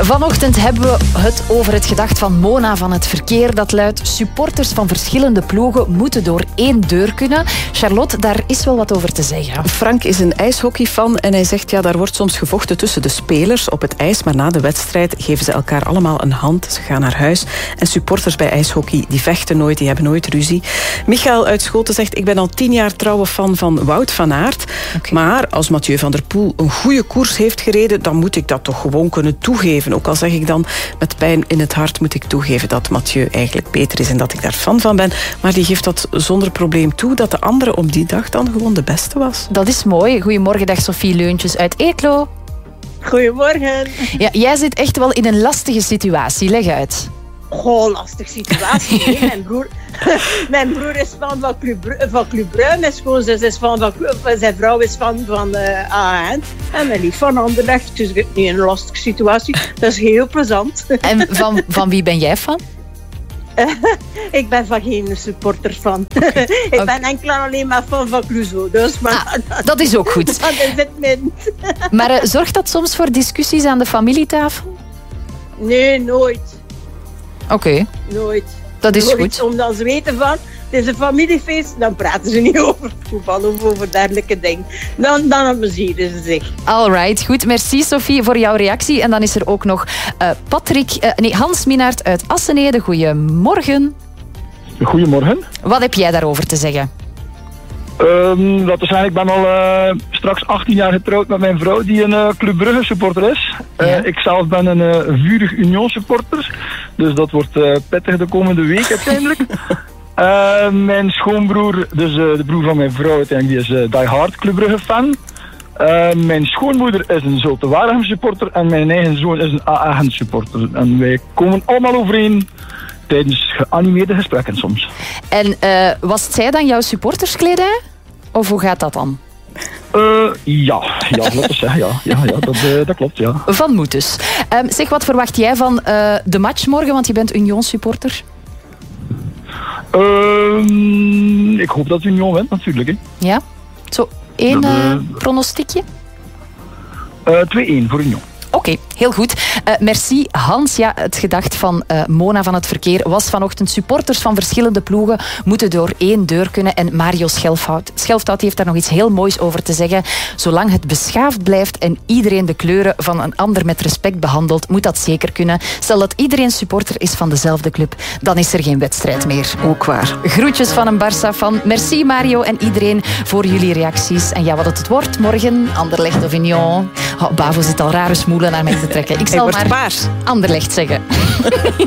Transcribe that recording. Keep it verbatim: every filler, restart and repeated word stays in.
Vanochtend hebben we het over het gedacht van Mona van het verkeer. Dat luidt, supporters van verschillende ploegen moeten door één deur kunnen. Charlotte, daar is wel wat over te zeggen. Frank is een ijshockeyfan en hij zegt, ja, daar wordt soms gevochten tussen de spelers op het ijs, maar na de wedstrijd geven ze elkaar allemaal een hand. Ze gaan naar huis. En supporters bij ijshockey, die vechten nooit, die hebben nooit ruzie. Michael uit Schoten zegt, ik ben al tien jaar trouwe fan van Wout van Aert. Okay. Maar als Mathieu van der Poel een goede koers heeft gereden, dan moet ik dat toch gewoon kunnen toegeven. Ook al zeg ik dan, met pijn in het hart moet ik toegeven dat Mathieu eigenlijk beter is en dat ik daar fan van ben. Maar die geeft dat zonder probleem toe, dat de andere op die dag dan gewoon de beste was. Dat is mooi. Goedemorgen, dag Sophie Leuntjes uit Eeklo. Goedemorgen. Ja, jij zit echt wel in een lastige situatie. Leg uit. Goh, lastige situatie. Nee, mijn, broer, mijn broer is fan van Club, van Club Brugge. Mijn schoonzus is fan van Club, zijn vrouw is fan van uh, A N. En mijn lief van Anderlecht. Dus ik zit nu in een lastige situatie. Dat is heel plezant. En van, van wie ben jij fan? Ik ben van geen supporter fan. Okay. Ik ben okay. enkel en alleen maar fan van Clouseau. Dus, maar ah, dat is ook goed. Dat is het niet. Maar uh, zorgt dat soms voor discussies aan de familietafel? Nee, nooit. Oké. Okay. Nooit. Dat is nooit, goed. Omdat ze weten van, het is een familiefeest, dan praten ze niet over voetbal of over dergelijke dingen. Dan, dan amuseren ze zich. Alright, goed. Merci Sophie voor jouw reactie. En dan is er ook nog uh, Patrick, uh, nee, Hans Minaert uit Assenede. Goedemorgen. Goedemorgen. Wat heb jij daarover te zeggen? Um, dat is eigenlijk, ik ben al uh, straks achttien jaar getrouwd met mijn vrouw die een uh, Club Brugge supporter is. Uh, ja. Ik zelf ben een uh, vurig Union supporter. Dus dat wordt uh, pittig de komende week uiteindelijk. uh, mijn schoonbroer, dus uh, de broer van mijn vrouw, uiteindelijk, die is uh, die hard Club Brugge fan. Uh, mijn schoonmoeder is een Zulte Waregem supporter en mijn eigen zoon is een A Agent supporter. En wij komen allemaal overeen tijdens geanimeerde gesprekken soms. En uh, was zij dan jouw supporterskledij? Of hoe gaat dat dan? Uh, ja, ja, dat is, ja, ja, ja dat, uh, dat klopt, ja. Van moet dus. Um, zeg, wat verwacht jij van uh, de match morgen, want je bent Union supporter? Uh, ik hoop dat Union wint, natuurlijk. Hè. Ja? Zo, één uh, uh, pronostiekje? Uh, twee-één voor Union. Oké, okay, heel goed. Uh, merci Hans. Ja, het gedacht van uh, Mona van het verkeer was vanochtend, supporters van verschillende ploegen moeten door één deur kunnen. En Mario Schelfhout, Schelfhout heeft daar nog iets heel moois over te zeggen. Zolang het beschaafd blijft en iedereen de kleuren van een ander met respect behandelt, moet dat zeker kunnen. Stel dat iedereen supporter is van dezelfde club, dan is er geen wedstrijd meer. Ook waar. Groetjes van een Barça-fan. Merci Mario en iedereen voor jullie reacties. En ja, wat het wordt morgen, Anderlecht of Union. Oh, Bavo zit al rare smoelen naar mij te trekken. Ik zal maar paars. Anderlecht zeggen.